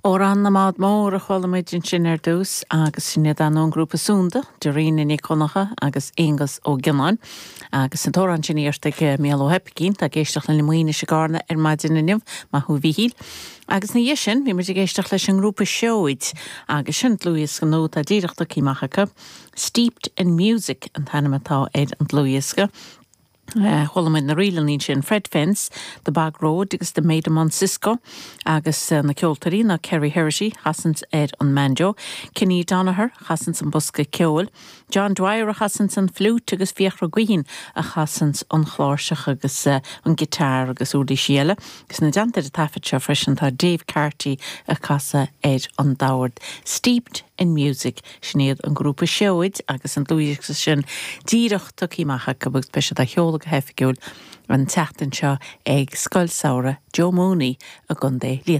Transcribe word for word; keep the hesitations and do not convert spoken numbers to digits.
Ó ran na mád mór a cholamid sin ar dús agus sinne an ón grúpa súnda, de riine ní conacha agus ingas ó Ginán, agus an tóran sin íirte mé ó hepicín, a géisteach le muoine se gána ar maidin na nimh má thu bhíhíl. Agus na dhéisin, bhí mar géisteach leis an grúpa seoid, agus sin tlúias go nó a díireachta címachacha, Steeped in Music an tanamatá éid an tlúiasca. Uh, Cholamid na rilanín sin Fred Fence, the Bag Road, agus the Maidamon Cisco, agus uh, na Ceoltarí na Kerry Hershey, Hassans Ed on Manjo, Kenny Donaher, Hassans an Buska Ceol, John Dwyer a Hassans an Flute, agus Fiachra Guin, a Hassans an Chlórsach, agus uh, an Guitar, agus Udi Shiela, agus na Janta de Taffetcha freshen ta Dave Carty, a Casa Ed on Doward, Steeped in Music, Sinead an grúpa seoid, agus an Louis sin díreach tucímacha go special a heola go hefigiúil an teachtan seo ag scoil saora Joe Mooney a gundé